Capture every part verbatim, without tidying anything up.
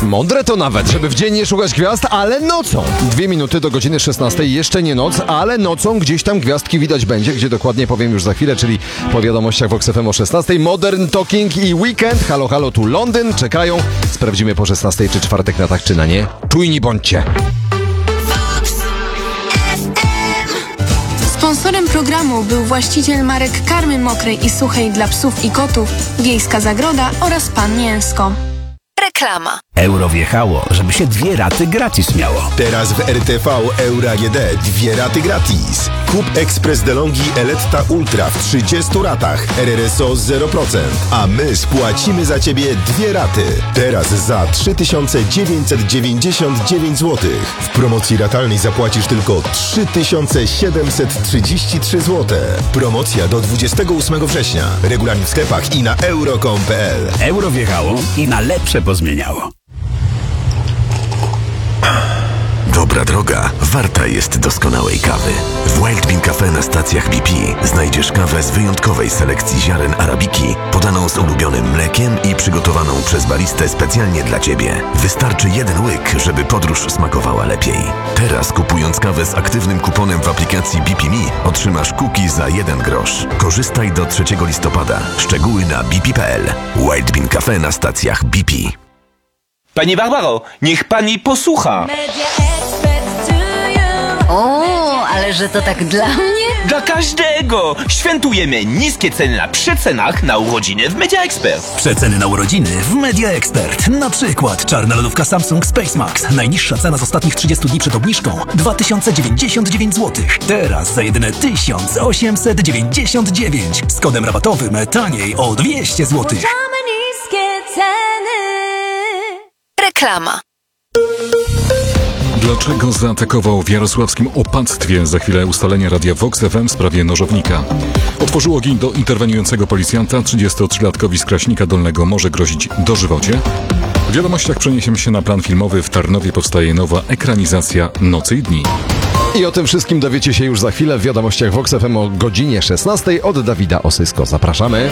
Mądre to nawet, żeby w dzień nie szukać gwiazd, ale nocą. Dwie minuty do godziny szesnastej, jeszcze nie noc, ale nocą gdzieś tam gwiazdki widać będzie, gdzie dokładnie powiem już za chwilę, czyli po wiadomościach w Vox F M o szesnastej. Modern Talking i Weekend. Halo, halo, tu Londyn. Czekają. Sprawdzimy po szesnastej, czy czwartek na tak, czy na nie. Czujni bądźcie. Sponsorem programu był właściciel marek karmy mokrej i suchej dla psów i kotów, Wiejska Zagroda oraz Pan Mięsko. Reklama. Euro wjechało, żeby się dwie raty gratis miało. Teraz w R T V Euro A G D dwie raty gratis. Kup Express DeLonghi Eletta Ultra w trzydziestu ratach, R R S O zero procent, a my spłacimy za Ciebie dwie raty. Teraz za trzy tysiące dziewięćset dziewięćdziesiąt dziewięć złotych. W promocji ratalnej zapłacisz tylko trzy tysiące siedemset trzydzieści trzy złote. Promocja do dwudziestego ósmego września. Regulamin w sklepach i na euro kropka com kropka p l. Euro wjechało i na lepsze pozmieniało. Dobra droga warta jest doskonałej kawy. W Wild Bean Cafe na stacjach B P znajdziesz kawę z wyjątkowej selekcji ziaren arabiki, podaną z ulubionym mlekiem i przygotowaną przez baristę specjalnie dla Ciebie. Wystarczy jeden łyk, żeby podróż smakowała lepiej. Teraz kupując kawę z aktywnym kuponem w aplikacji B P Me otrzymasz cookie za jeden grosz. Korzystaj do trzeciego listopada. Szczegóły na b p kropka p l. Wild Bean Cafe na stacjach B P. Pani Barbaro, niech pani posłucha. O, ale że to tak dla mnie? Dla każdego! Świętujemy niskie ceny na przecenach na urodziny w Media Expert. Przeceny na urodziny w Media Expert. Na przykład czarna lodówka Samsung Space Max. Najniższa cena z ostatnich trzydziestu dni przed obniżką dwa tysiące dziewięćdziesiąt dziewięć złotych. Teraz za jedyne tysiąc osiemset dziewięćdziesiąt dziewięć. Z kodem rabatowym taniej o dwieście złotych. Niskie ceny. Reklama. Dlaczego zaatakował w jarosławskim opactwie? Za chwilę ustalenie radia Vox F M w sprawie nożownika. Otworzył ogień do interweniującego policjanta. trzydziestotrzylatkowi z Kraśnika Dolnego może grozić dożywocie. W wiadomościach przeniesiemy się na plan filmowy. W Tarnowie powstaje nowa ekranizacja Nocy i Dni. I o tym wszystkim dowiecie się już za chwilę w wiadomościach Vox F M o godzinie szesnastej od Dawida Osysko. Zapraszamy.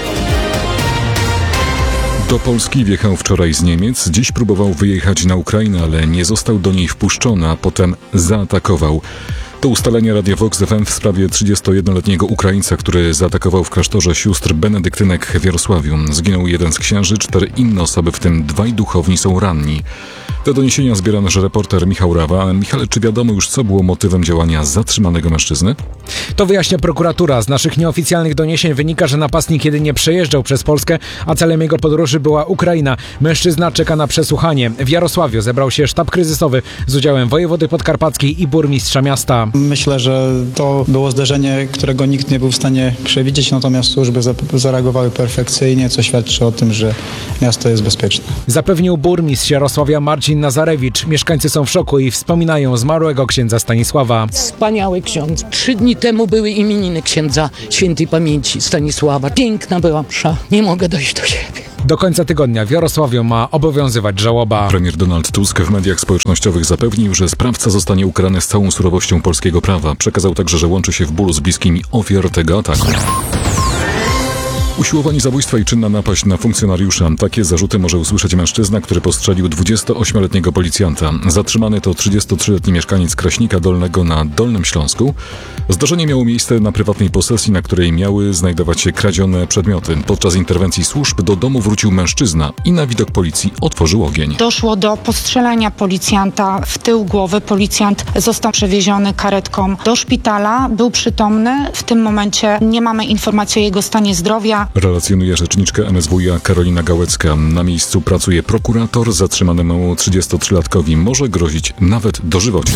Do Polski wjechał wczoraj z Niemiec. Dziś próbował wyjechać na Ukrainę, ale nie został do niej wpuszczony, a potem zaatakował. To ustalenie Radia Vox F M w sprawie trzydziestojednoletniego Ukraińca, który zaatakował w klasztorze sióstr benedyktynek w Jarosławiu. Zginął jeden z księży, cztery inne osoby, w tym dwaj duchowni, są ranni. Te doniesienia zbiera nasz reporter Michał Rawa. Michale, czy wiadomo już, co było motywem działania zatrzymanego mężczyzny? To wyjaśnia prokuratura. Z naszych nieoficjalnych doniesień wynika, że napastnik jedynie przejeżdżał przez Polskę, a celem jego podróży była Ukraina. Mężczyzna czeka na przesłuchanie. W Jarosławiu zebrał się sztab kryzysowy z udziałem wojewody podkarpackiej i burmistrza miasta. Myślę, że to było zdarzenie, którego nikt nie był w stanie przewidzieć, natomiast służby zareagowały perfekcyjnie, co świadczy o tym, że miasto jest bezpieczne. Zapewnił burmistrz Jarosławia Marcin Nazarewicz. Mieszkańcy są w szoku i wspominają zmarłego księdza Stanisława. Wspaniały ksiądz. Trzy dni temu były imieniny księdza świętej pamięci Stanisława. Piękna była msza. Nie mogę dojść do siebie. Do końca tygodnia w Jarosławiu ma obowiązywać żałoba. Premier Donald Tusk w mediach społecznościowych zapewnił, że sprawca zostanie ukarany z całą surowością polskiego prawa. Przekazał także, że łączy się w bólu z bliskimi ofiar tego ataku. Usiłowanie zabójstwa i czynna napaść na funkcjonariusza. Takie zarzuty może usłyszeć mężczyzna, który postrzelił dwudziestoośmioletniego policjanta. Zatrzymany to trzydziestotrzyletni mieszkaniec Kraśnika Dolnego na Dolnym Śląsku. Zdarzenie miało miejsce na prywatnej posesji, na której miały znajdować się kradzione przedmioty. Podczas interwencji służb do domu wrócił mężczyzna i na widok policji otworzył ogień. Doszło do postrzelenia policjanta w tył głowy. Policjant został przewieziony karetką do szpitala. Był przytomny. W tym momencie nie mamy informacji o jego stanie zdrowia. Relacjonuje rzeczniczka M S W iA Karolina Gałecka. Na miejscu pracuje prokurator. Zatrzymanemu trzydziestotrzylatkowi może grozić nawet dożywocie.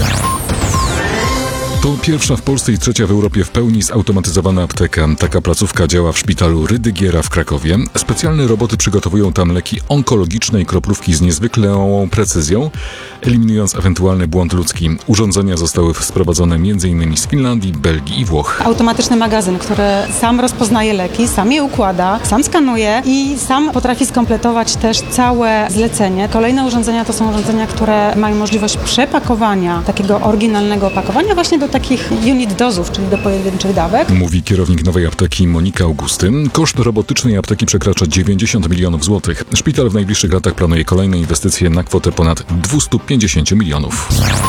To pierwsza w Polsce i trzecia w Europie w pełni zautomatyzowana apteka. Taka placówka działa w szpitalu Rydygiera w Krakowie. Specjalne roboty przygotowują tam leki onkologiczne i kroplówki z niezwykłą precyzją, eliminując ewentualny błąd ludzki. Urządzenia zostały sprowadzone m.in. z Finlandii, Belgii i Włoch. Automatyczny magazyn, który sam rozpoznaje leki, sam je układa, sam skanuje i sam potrafi skompletować też całe zlecenie. Kolejne urządzenia to są urządzenia, które mają możliwość przepakowania takiego oryginalnego opakowania właśnie do takich unit dozów, czyli do pojedynczych dawek. Mówi kierownik nowej apteki Monika Augustyn. Koszt robotycznej apteki przekracza dziewięćdziesiąt milionów złotych. Szpital w najbliższych latach planuje kolejne inwestycje na kwotę ponad dwieście pięćdziesiąt milionów.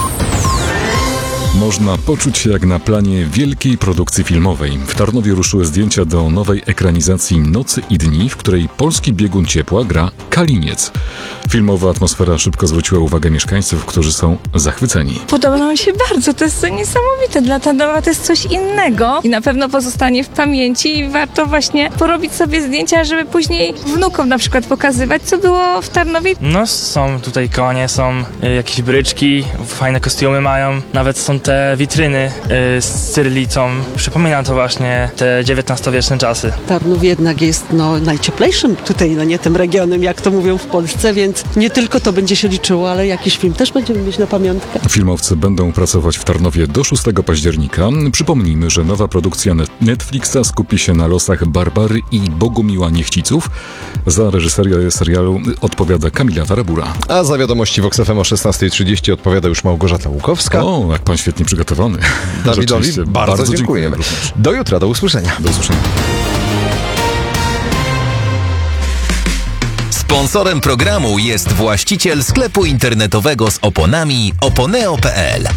Można poczuć się jak na planie wielkiej produkcji filmowej. W Tarnowie ruszyły zdjęcia do nowej ekranizacji Nocy i dni, w której polski biegun ciepła gra Kaliniec. Filmowa atmosfera szybko zwróciła uwagę mieszkańców, którzy są zachwyceni. Podoba mi się bardzo, to jest co niesamowite. Dla Tarnowa to jest coś innego i na pewno pozostanie w pamięci i warto właśnie porobić sobie zdjęcia, żeby później wnukom na przykład pokazywać, co było w Tarnowie. No są tutaj konie, są y, jakieś bryczki, fajne kostiumy mają, nawet są te witryny y, z cyrylicą. Przypomina to właśnie te dziewiętnastowieczne czasy. Tarnów jednak jest no, najcieplejszym tutaj, no nie tym regionem, jak to mówią w Polsce, więc nie tylko to będzie się liczyło, ale jakiś film też będziemy mieć na pamiątkę. Filmowcy będą pracować w Tarnowie do szóstego października. Przypomnijmy, że nowa produkcja Netflixa skupi się na losach Barbary i Bogumiła Niechciców. Za reżyserię serialu odpowiada Kamila Tarabura. A za wiadomości w Vox F M o szesnasta trzydzieści odpowiada już Małgorzata Łukowska. O, jak pan świetnie przygotowany. Dawidowi bardzo, bardzo dziękujemy. dziękujemy. Do jutra, do usłyszenia. Do usłyszenia. Sponsorem programu jest właściciel sklepu internetowego z oponami oponeo kropka p l.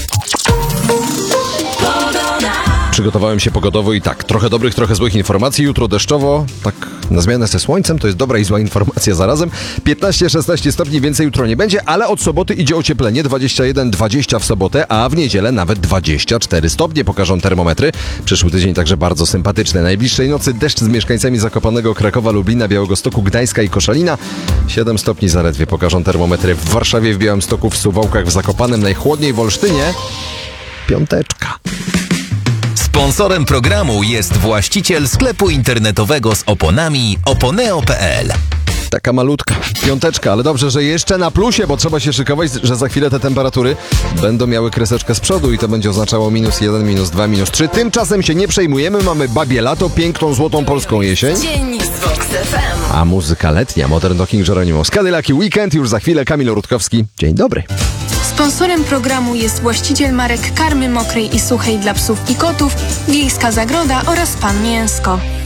Przygotowałem się pogodowo i tak, trochę dobrych, trochę złych informacji. Jutro deszczowo, tak na zmianę ze słońcem, to jest dobra i zła informacja zarazem. piętnaście szesnaście stopni, więcej jutro nie będzie, ale od soboty idzie ocieplenie, dwadzieścia jeden dwadzieścia w sobotę, a w niedzielę nawet dwadzieścia cztery stopnie pokażą termometry. Przyszły tydzień także bardzo sympatyczny. Najbliższej nocy deszcz z mieszkańcami Zakopanego, Krakowa, Lublina, Białegostoku, Gdańska i Koszalina. siedem stopni zaledwie pokażą termometry w Warszawie, w Białymstoku, w Suwałkach, w Zakopanem, najchłodniej w Olsztynie. Piąteczka. Sponsorem programu jest właściciel sklepu internetowego z oponami oponeo kropka p l. Taka malutka piąteczka, ale dobrze, że jeszcze na plusie, bo trzeba się szykować, że za chwilę te temperatury będą miały kreseczkę z przodu i to będzie oznaczało minus jeden, minus dwa, minus trzy. Tymczasem się nie przejmujemy, mamy babie lato, piękną, złotą polską jesień. Dzień z Vox F M. A muzyka letnia, Modern Talking Jeronimo. Cadillac Weekend, już za chwilę Kamil Rutkowski. Dzień dobry. Sponsorem programu jest właściciel marek karmy mokrej i suchej dla psów i kotów, Wiejska Zagroda oraz Pan Mięsko.